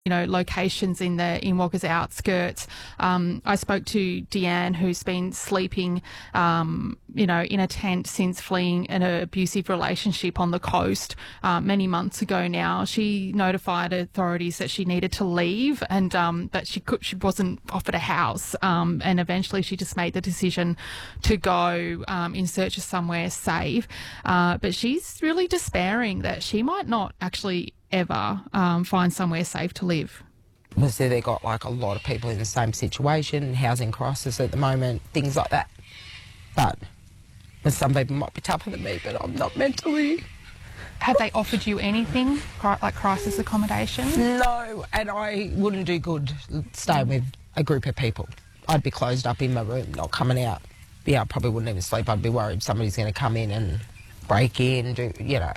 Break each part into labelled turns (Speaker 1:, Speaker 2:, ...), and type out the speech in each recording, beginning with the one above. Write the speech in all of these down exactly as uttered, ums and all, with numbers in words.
Speaker 1: you know, locations in the in Wagga's outskirts. Um, I spoke to Deanne, who's been sleeping, um, you know, in a tent since fleeing an abusive relationship on the coast uh, many months ago now. She notified authorities that she needed to leave and um, that she could, she wasn't offered a house. Um, and eventually she just made the decision to go um, in search of somewhere safe. Uh, but she's really despairing that she might not actually ever um, find somewhere safe to live.
Speaker 2: So they've got like a lot of people in the same situation, housing crisis at the moment, things like that. But some people might be tougher than me, but I'm not mentally.
Speaker 1: Have they offered you anything, like crisis accommodation?
Speaker 2: No, and I wouldn't do good staying with a group of people. I'd be closed up in my room, not coming out. Yeah, I probably wouldn't even sleep. I'd be worried somebody's going to come in and break in, do, you know.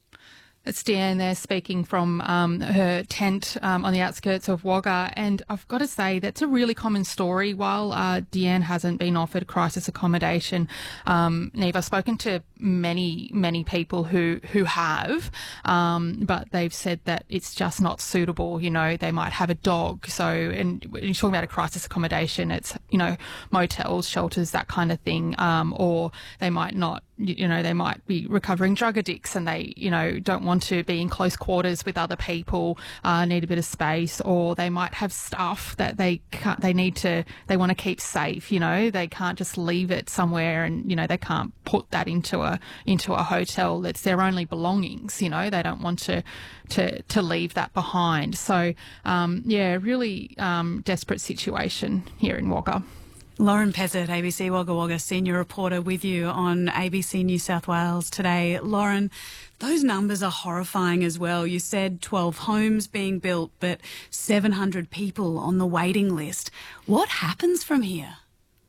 Speaker 1: It's Deanne there speaking from um, her tent um, on the outskirts of Wagga, and I've got to say that's a really common story. While uh, Deanne hasn't been offered crisis accommodation, um, Neve, I've spoken to many, many people who who have, um, but they've said that it's just not suitable. You know, they might have a dog, so and when you're talking about a crisis accommodation, it's, you know, motels, shelters, that kind of thing, um, or they might not. You know, they might be recovering drug addicts and they, you know, don't want to be in close quarters with other people, uh, need a bit of space, or they might have stuff that they can't, they need to, they want to keep safe, you know, they can't just leave it somewhere and, you know, they can't put that into a, into a hotel that's their only belongings, you know, they don't want to, to, to leave that behind. So, um, yeah, really, um, desperate situation here in Wagga.
Speaker 3: Lauren Pezet, A B C Wagga Wagga senior reporter, with you on A B C New South Wales today. Lauren, those numbers are horrifying as well. You said twelve homes being built, but seven hundred people on the waiting list. What happens from here?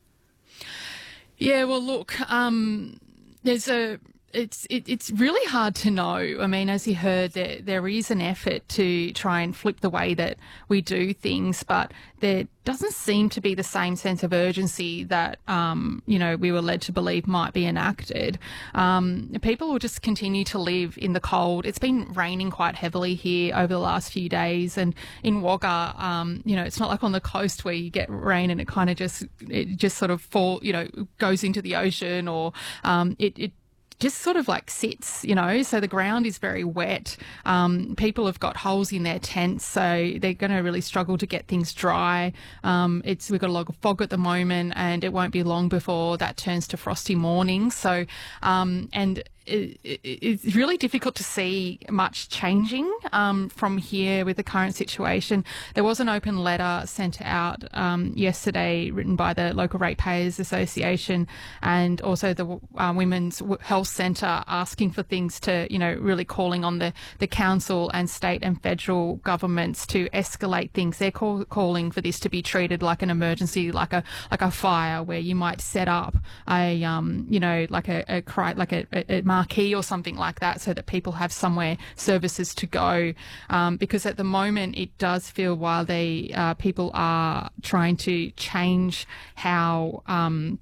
Speaker 1: Yeah, well, look, um, there's a... It's it, it's really hard to know. I mean, as you heard, there there is an effort to try and flip the way that we do things, but there doesn't seem to be the same sense of urgency that, um, you know, we were led to believe might be enacted. Um, people will just continue to live in the cold. It's been raining quite heavily here over the last few days, and in Wagga, um, you know, it's not like on the coast where you get rain and it kind of just it just sort of fall, you know, goes into the ocean, or um, it. it just sort of like sits, you know, so the ground is very wet. Um, people have got holes in their tents, so they're going to really struggle to get things dry. Um, it's we've got a lot of fog at the moment, and it won't be long before that turns to frosty mornings. So, um, and It, it, it's really difficult to see much changing um, from here with the current situation. There was an open letter sent out um, yesterday written by the Local Ratepayers Association and also the uh, Women's Health Centre asking for things to, you know, really calling on the, the council and state and federal governments to escalate things. They're call, calling for this to be treated like an emergency, like a like a fire, where you might set up a, um, you know, like a, a like a, a marquee or something like that, so that people have somewhere services to go. Um, because at the moment it does feel, while they uh, people are trying to change how um,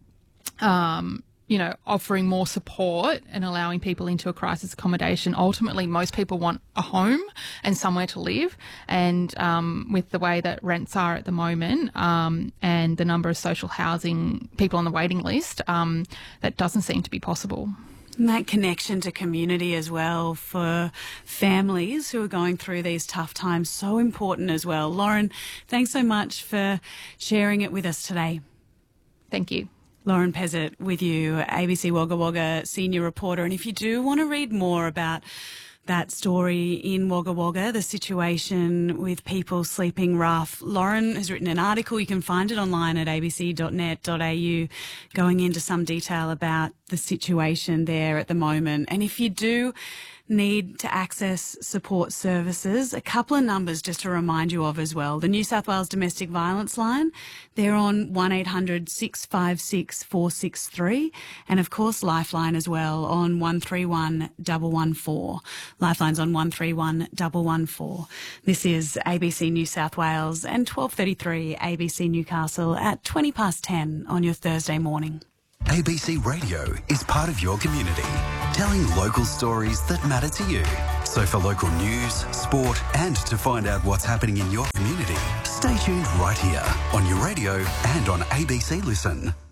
Speaker 1: um, you know, offering more support and allowing people into a crisis accommodation, ultimately most people want a home and somewhere to live. And um, with the way that rents are at the moment um, and the number of social housing people on the waiting list, um, that doesn't seem to be possible.
Speaker 3: And that connection to community as well for families who are going through these tough times, so important as well. Lauren, thanks so much for sharing it with us today.
Speaker 1: Thank you.
Speaker 3: Lauren Pezet with you, A B C Wagga Wagga senior reporter. And if you do want to read more about that story in Wagga Wagga, the situation with people sleeping rough, Lauren has written an article. You can find it online at a b c dot net dot a u, going into some detail about the situation there at the moment. And if you do need to access support services, a couple of numbers just to remind you of as well. The New South Wales Domestic Violence Line, they're on one eight hundred six five six four six three, and of course Lifeline as well on one three one one one four. Lifeline's on one three one one one four. This is A B C New South Wales and twelve thirty-three A B C Newcastle at twenty past ten on your Thursday morning.
Speaker 4: A B C Radio is part of your community, telling local stories that matter to you. So for local news, sport and to find out what's happening in your community, stay tuned right here on your radio and on A B C Listen.